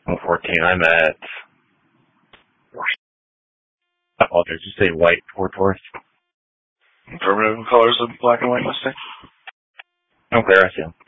14. I'm at... I apologize. Did you say white Ford Taurus? Affirmative colors of black and white Mustang. Okay, I see him.